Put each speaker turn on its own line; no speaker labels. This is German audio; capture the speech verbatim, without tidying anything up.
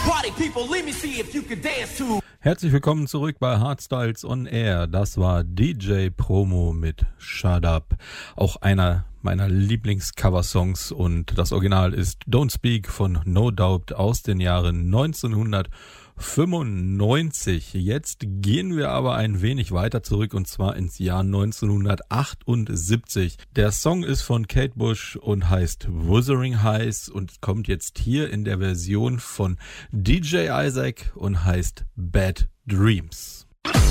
Party people, let me see if you can dance to.
Herzlich willkommen zurück bei Hardstyles on Air. Das war D J Promo mit Shut Up. Auch einer meiner Lieblings-Cover-Songs und das Original ist Don't Speak von No Doubt aus den Jahren neunzehnhundertfünfundneunzig. Jetzt gehen wir aber ein wenig weiter zurück und zwar ins Jahr neunzehnhundertachtundsiebzig. Der Song ist von Kate Bush und heißt Wuthering Heights und kommt jetzt hier in der Version von D J Isaac und heißt Bad Dreams.